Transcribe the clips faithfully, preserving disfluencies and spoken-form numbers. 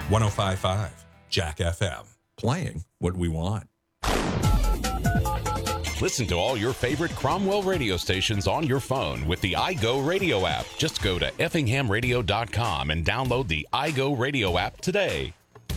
one oh five point five Jack F M. Playing what we want. Listen to all your favorite Cromwell radio stations on your phone with the iGo Radio app. Just go to effingham radio dot com and download the iGo Radio app today.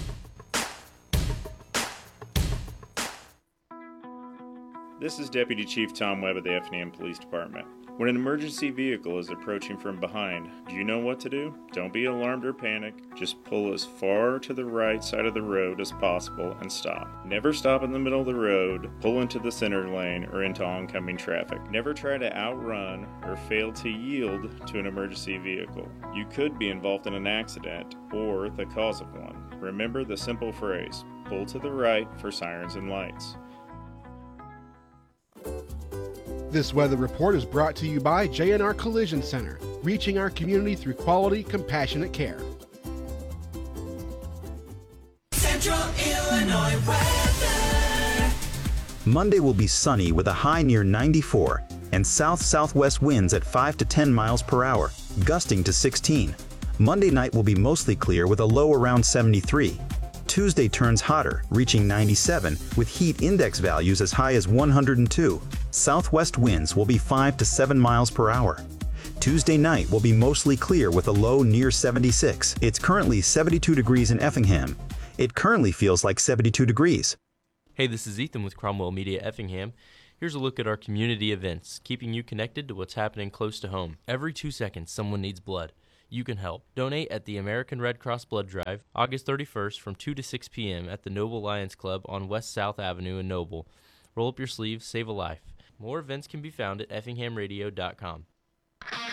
This is Deputy Chief Tom Webb of the Effingham Police Department. When an emergency vehicle is approaching from behind, do you know what to do? Don't be alarmed or panic. Just pull as far to the right side of the road as possible and stop. Never stop in the middle of the road, pull into the center lane, or into oncoming traffic. Never try to outrun or fail to yield to an emergency vehicle. You could be involved in an accident or the cause of one. Remember the simple phrase, pull to the right for sirens and lights. This weather report is brought to you by J and R Collision Center, reaching our community through quality, compassionate care. Central Illinois weather. Monday will be sunny with a high near ninety-four and south-southwest winds at five to ten miles per hour, gusting to sixteen. Monday night will be mostly clear with a low around seventy-three. Tuesday turns hotter, reaching ninety-seven, with heat index values as high as one hundred two. Southwest winds will be five to seven miles per hour. Tuesday night will be mostly clear with a low near seventy-six. It's currently seventy-two degrees in Effingham. It currently feels like seventy-two degrees. Hey, this is Ethan with Cromwell Media Effingham. Here's a look at our community events, keeping you connected to what's happening close to home. Every two seconds, someone needs blood. You can help. Donate at the American Red Cross Blood Drive, August thirty-first from two to six p.m. at the Noble Lions Club on West South Avenue in Noble. Roll up your sleeves, save a life. More events can be found at effingham radio dot com.